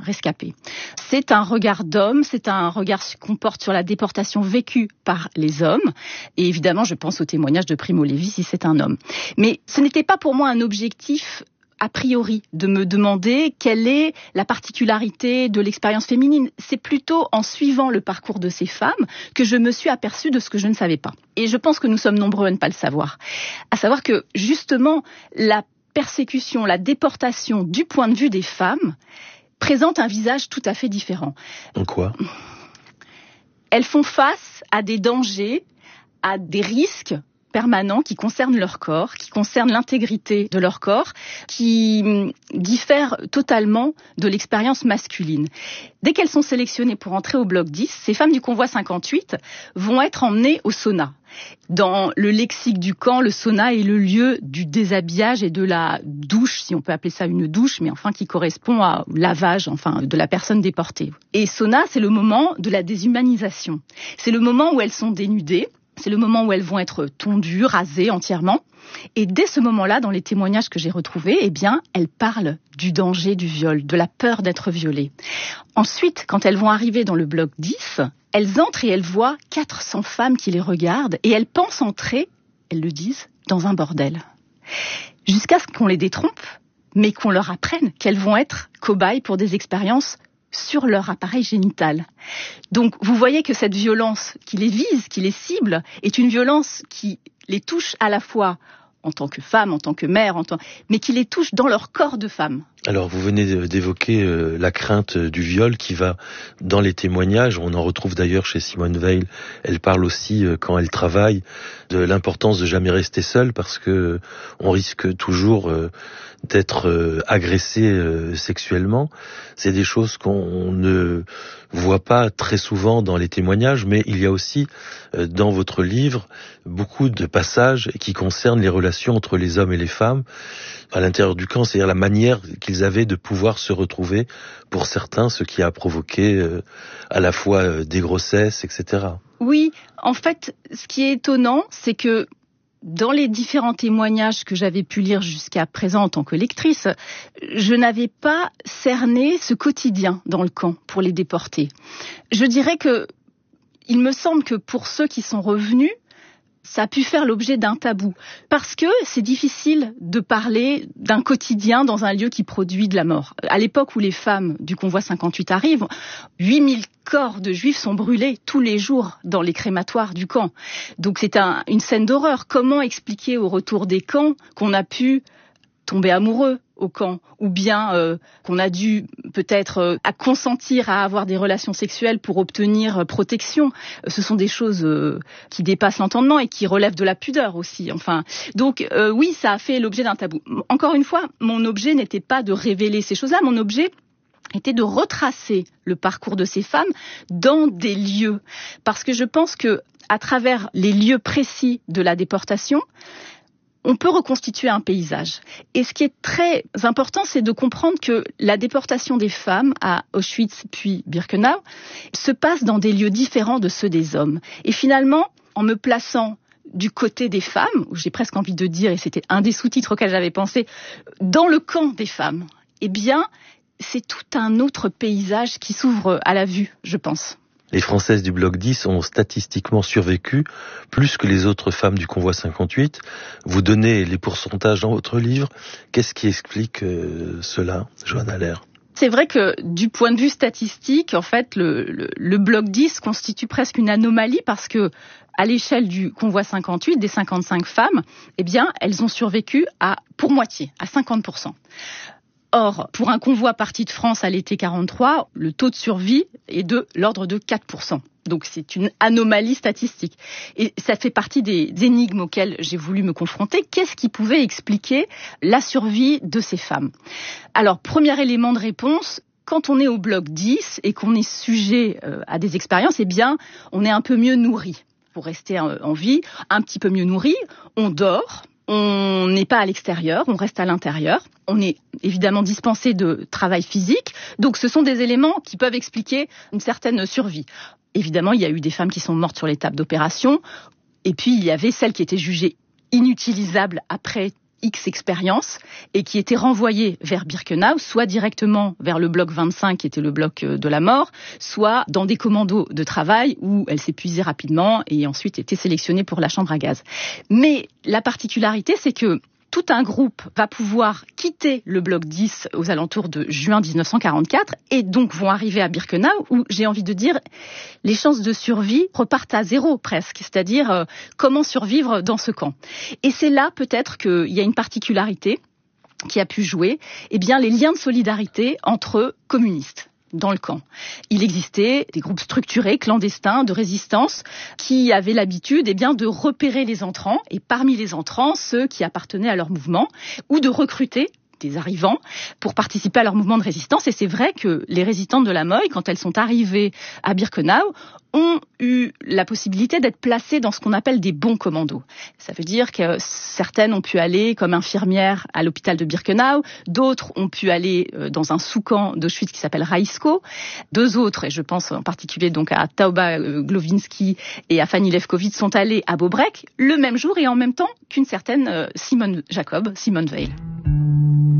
rescapés. C'est un regard d'homme, c'est un regard qu'on porte sur la déportation vécue par les hommes. Et évidemment, je pense au témoignage de Primo Levi si c'est un homme. Mais ce n'était pas pour moi un objectif a priori, de me demander quelle est la particularité de l'expérience féminine. C'est plutôt en suivant le parcours de ces femmes que je me suis aperçue de ce que je ne savais pas. Et je pense que nous sommes nombreux à ne pas le savoir. À savoir que, justement, la persécution, la déportation du point de vue des femmes présente un visage tout à fait différent. En quoi ? Elles font face à des dangers, à des risques permanents qui concernent leur corps, qui concernent l'intégrité de leur corps, qui diffèrent totalement de l'expérience masculine. Dès qu'elles sont sélectionnées pour entrer au bloc 10, ces femmes du convoi 58 vont être emmenées au sauna. Dans le lexique du camp, le sauna est le lieu du déshabillage et de la douche, si on peut appeler ça une douche, mais enfin qui correspond au lavage, enfin, de la personne déportée. Et sauna, c'est le moment de la déshumanisation. C'est le moment où elles sont dénudées. C'est le moment où elles vont être tondues, rasées entièrement. Et dès ce moment-là, dans les témoignages que j'ai retrouvés, eh bien, elles parlent du danger du viol, de la peur d'être violées. Ensuite, quand elles vont arriver dans le bloc 10, elles entrent et elles voient 400 femmes qui les regardent et elles pensent entrer, elles le disent, dans un bordel. Jusqu'à ce qu'on les détrompe, mais qu'on leur apprenne qu'elles vont être cobayes pour des expériences sur leur appareil génital. Donc, vous voyez que cette violence qui les vise, qui les cible, est une violence qui les touche à la fois en tant que femme, en tant que mère, mais qui les touche dans leur corps de femme. Alors, vous venez d'évoquer la crainte du viol qui va dans les témoignages. On en retrouve d'ailleurs chez Simone Weil. Elle parle aussi, quand elle travaille, de l'importance de jamais rester seule parce que on risque toujours d'être agressé sexuellement. C'est des choses qu'on ne voit pas très souvent dans les témoignages, mais il y a aussi dans votre livre beaucoup de passages qui concernent les relations entre les hommes et les femmes à l'intérieur du camp, c'est-à-dire la manière qu'ils avaient de pouvoir se retrouver pour certains, ce qui a provoqué à la fois des grossesses, etc. Oui, en fait, ce qui est étonnant, c'est que dans les différents témoignages que j'avais pu lire jusqu'à présent en tant que lectrice, je n'avais pas cerné ce quotidien dans le camp pour les déportés. Je dirais que, il me semble que pour ceux qui sont revenus, ça a pu faire l'objet d'un tabou. Parce que c'est difficile de parler d'un quotidien dans un lieu qui produit de la mort. À l'époque où les femmes du convoi 58 arrivent, 8000 corps de juifs sont brûlés tous les jours dans les crématoires du camp. Donc c'est une scène d'horreur. Comment expliquer au retour des camps qu'on a pu tomber amoureux au camp, ou bien qu'on a dû peut-être consentir à avoir des relations sexuelles pour obtenir protection. Ce sont des choses qui dépassent l'entendement et qui relèvent de la pudeur aussi. Enfin, donc oui, ça a fait l'objet d'un tabou. Encore une fois, mon objet n'était pas de révéler ces choses-là, mon objet était de retracer le parcours de ces femmes dans des lieux. Parce que je pense que à travers les lieux précis de la déportation, on peut reconstituer un paysage. Et ce qui est très important, c'est de comprendre que la déportation des femmes à Auschwitz puis Birkenau se passe dans des lieux différents de ceux des hommes. Et finalement, en me plaçant du côté des femmes, où j'ai presque envie de dire, et c'était un des sous-titres auxquels j'avais pensé, dans le camp des femmes, eh bien, c'est tout un autre paysage qui s'ouvre à la vue, je pense. Les Françaises du bloc 10 ont statistiquement survécu plus que les autres femmes du convoi 58. Vous donnez les pourcentages dans votre livre. Qu'est-ce qui explique cela, Johanne Haller ? C'est vrai que du point de vue statistique, en fait, le bloc 10 constitue presque une anomalie parce que à l'échelle du convoi 58, des 55 femmes, eh bien, elles ont survécu pour moitié, à 50%. Or, pour un convoi parti de France à l'été 43, le taux de survie est de l'ordre de 4%. Donc c'est une anomalie statistique. Et ça fait partie des énigmes auxquelles j'ai voulu me confronter. Qu'est-ce qui pouvait expliquer la survie de ces femmes ? Alors, premier élément de réponse, quand on est au bloc 10 et qu'on est sujet à des expériences, eh bien, on est un peu mieux nourri. Pour rester en vie, un petit peu mieux nourri, on dort. On n'est pas à l'extérieur, on reste à l'intérieur. On est évidemment dispensé de travail physique. Donc ce sont des éléments qui peuvent expliquer une certaine survie. Évidemment, il y a eu des femmes qui sont mortes sur les tables d'opération. Et puis, il y avait celles qui étaient jugées inutilisables après X expériences et qui étaient renvoyées vers Birkenau, soit directement vers le bloc 25 qui était le bloc de la mort, soit dans des commandos de travail où elle s'épuisait rapidement et ensuite était sélectionnée pour la chambre à gaz. Mais la particularité, c'est que tout un groupe va pouvoir quitter le bloc 10 aux alentours de juin 1944 et donc vont arriver à Birkenau où, j'ai envie de dire, les chances de survie repartent à zéro presque, c'est-à-dire comment survivre dans ce camp. Et c'est là peut-être qu'il y a une particularité qui a pu jouer, les liens de solidarité entre communistes dans le camp. Il existait des groupes structurés, clandestins, de résistance, qui avaient l'habitude de repérer les entrants, et parmi les entrants, ceux qui appartenaient à leur mouvement, ou de recruter des arrivants pour participer à leur mouvement de résistance. Et c'est vrai que les résistantes de la Moy, quand elles sont arrivées à Birkenau, ont eu la possibilité d'être placées dans ce qu'on appelle des bons commandos. Ça veut dire que certaines ont pu aller comme infirmières à l'hôpital de Birkenau, d'autres ont pu aller dans un sous-camp d'Auschwitz qui s'appelle Raisko, deux autres, et je pense en particulier donc à Tauba Glowinski et à Fanny Lefkowitz, sont allées à Bobrek le même jour et en même temps qu'une certaine Simone Jacob, Simone Weil.